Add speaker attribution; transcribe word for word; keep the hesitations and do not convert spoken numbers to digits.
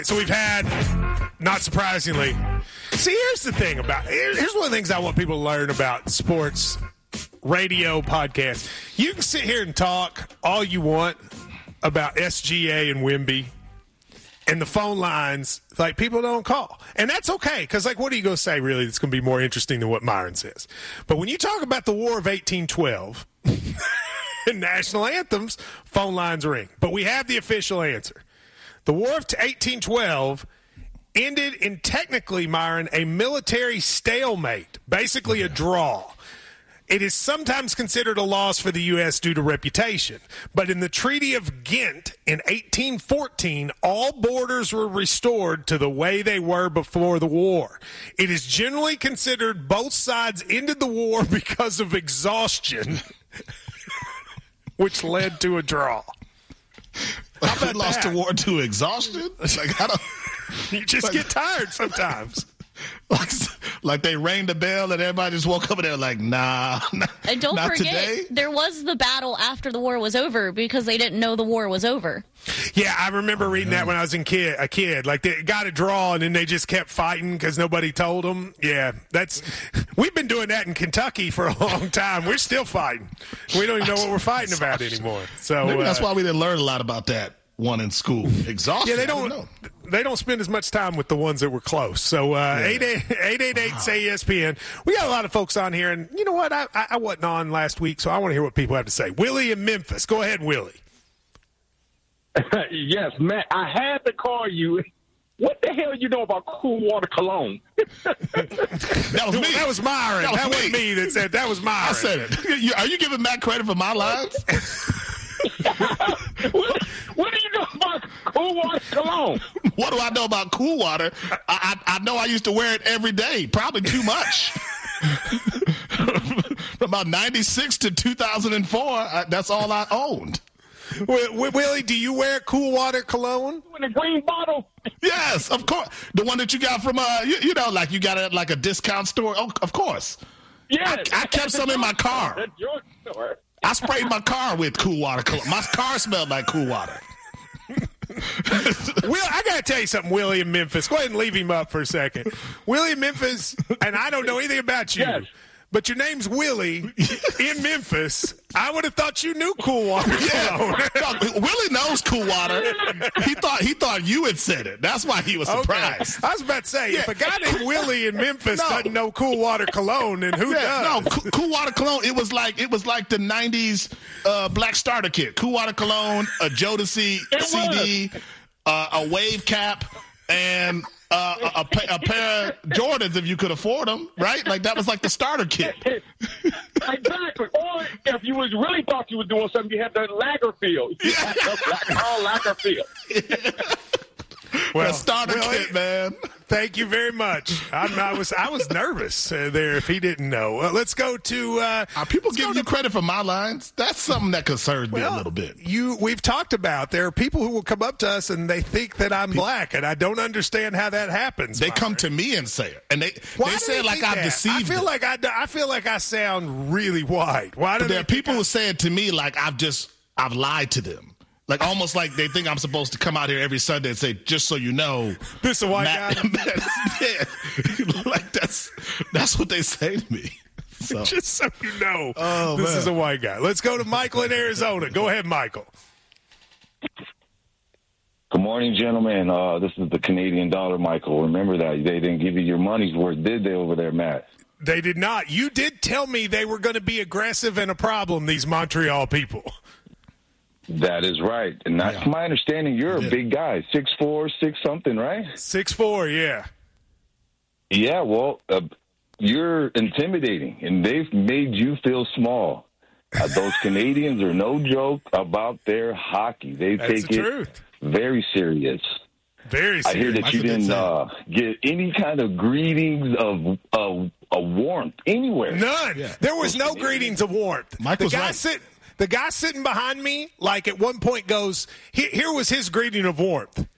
Speaker 1: So we've had, not surprisingly, see, here's the thing about, here's one of the things I want people to learn about sports radio podcasts. You can sit here and talk all you want about S G A and Wemby and the phone lines, like, people don't call. And that's okay, because, like, what are you going to say, really, that's going to be more interesting than what Myron says? But when you talk about the War of eighteen twelve and national anthems, phone lines ring. But we have the official answer. The War of eighteen twelve ended in, technically, Myron, a military stalemate, basically a draw. It is sometimes considered a loss for the U S due to reputation. But in the Treaty of Ghent in eighteen fourteen, all borders were restored to the way they were before the war. It is generally considered both sides ended the war because of exhaustion, which led to a draw.
Speaker 2: How about lost the war to exhaustion? Like, I don't,
Speaker 1: you just
Speaker 2: like,
Speaker 1: get tired sometimes.
Speaker 2: Like, like they rang the bell and everybody just woke up and they're like, nah, nah
Speaker 3: and don't
Speaker 2: not
Speaker 3: forget,
Speaker 2: today.
Speaker 3: There was the battle after the war was over because they didn't know the war was over.
Speaker 1: Yeah, I remember reading that when I was in kid, a kid. Like, they got a draw, and then they just kept fighting because nobody told them. Yeah, that's we've been doing that in Kentucky for a long time. We're still fighting. We don't even know what we're fighting about anymore. So
Speaker 2: maybe that's
Speaker 1: uh,
Speaker 2: why we didn't learn a lot about that one in school. Exhaustion.
Speaker 1: Yeah, they don't. don't they don't spend as much time with the ones that were close. So uh, eight eight eight say E S P N. We got a lot of folks on here, and you know what? I, I, I wasn't on last week, so I want to hear what people have to say. Willie in Memphis. Go ahead, Willie.
Speaker 4: Yes, Matt, I had to call you. What the hell you know about cool water cologne?
Speaker 2: That was me.
Speaker 1: That was Myron.
Speaker 2: That was,
Speaker 1: that
Speaker 2: me.
Speaker 1: was me that said that was Myron.
Speaker 2: I said it. Are you giving Matt credit for my lines?
Speaker 4: what, what do you know about cool water cologne?
Speaker 2: What do I know about cool water? I, I, I know I used to wear it every day, probably too much. From about ninety-six to two thousand four, I, that's all I owned.
Speaker 1: Willie, do you wear cool water cologne?
Speaker 4: In a green bottle?
Speaker 2: Yes, of course. The one that you got from, uh, you, you know, like you got it at like a discount store. Oh, of course.
Speaker 4: Yes.
Speaker 2: I, I kept some in my car.
Speaker 4: That's your store.
Speaker 2: I sprayed my car with cool water cologne. My car smelled like cool water.
Speaker 1: Will, I got to tell you something, Willie in Memphis. Go ahead and leave him up for a second. Willie in Memphis, and I don't know anything about you. Yes. But your name's Willie in Memphis. I would have thought you knew cool water.
Speaker 2: Yeah. No, Willie knows cool water. He thought he thought you had said it. That's why he was surprised.
Speaker 1: Okay. I was about to say, yeah. If a guy named Willie in Memphis
Speaker 2: no.
Speaker 1: doesn't know cool water cologne, then who
Speaker 2: yeah,
Speaker 1: does?
Speaker 2: No, cool water cologne. It was like it was like the nineties uh, Black Starter Kit. Cool water cologne, a Jodeci C D, uh, a wave cap, and. Uh, a, a, a pair of Jordans if you could afford them, right? Like that was like the starter kit.
Speaker 4: Exactly. Or if you was really thought you were doing something, you had the Lagerfield. You had the Black Carl Lagerfield.
Speaker 1: Well,
Speaker 2: the starter
Speaker 1: Willie,
Speaker 2: kit, man.
Speaker 1: Thank you very much. I'm, I was I was nervous uh, there if he didn't know. Uh, let's go to. Uh,
Speaker 2: Are people giving you
Speaker 1: to,
Speaker 2: credit for my lines? That's something that concerns
Speaker 1: well,
Speaker 2: me a little bit.
Speaker 1: You, we've talked about there are people who will come up to us and they think that I'm people, black, and I don't understand how that happens.
Speaker 2: They
Speaker 1: Myron.
Speaker 2: come to me and say it, and they
Speaker 1: Why
Speaker 2: they say it like I've
Speaker 1: that?
Speaker 2: deceived.
Speaker 1: I feel
Speaker 2: them.
Speaker 1: like I, I feel like I sound really white. Why do
Speaker 2: but there
Speaker 1: they
Speaker 2: are people
Speaker 1: I,
Speaker 2: who say it to me like I've just I've lied to them. Like almost like they think I'm supposed to come out here every Sunday and say, just so you know,
Speaker 1: this is a white
Speaker 2: Matt,
Speaker 1: guy.
Speaker 2: Matt, yeah, like that's that's what they say to me. So.
Speaker 1: Just so you know,
Speaker 2: oh,
Speaker 1: this
Speaker 2: man.
Speaker 1: is a white guy. Let's go to Michael in Arizona. Go ahead, Michael.
Speaker 5: Good morning, gentlemen. Uh, this is the Canadian dollar, Michael. Remember that. They didn't give you your money's worth, did they, over there, Matt?
Speaker 1: They did not. You did tell me they were going to be aggressive and a problem, these Montreal people.
Speaker 5: That is right. And that's yeah. my understanding. You're
Speaker 2: yeah.
Speaker 5: a big guy, six four, six something, right?
Speaker 1: six four, yeah.
Speaker 5: Yeah, well, uh, you're intimidating, and they've made you feel small. Uh, those Canadians are no joke about their hockey. They
Speaker 1: That's
Speaker 5: take
Speaker 1: the
Speaker 5: it
Speaker 1: truth.
Speaker 5: very serious.
Speaker 1: Very serious.
Speaker 5: I hear that
Speaker 2: Michael
Speaker 5: you didn't uh, get any kind of greetings of uh, a warmth anywhere.
Speaker 1: None. Yeah. There was no greetings of warmth.
Speaker 2: Michael's
Speaker 1: the guy
Speaker 2: right.
Speaker 1: sit, The guy sitting behind me, like at one point goes, here, here was his greeting of warmth.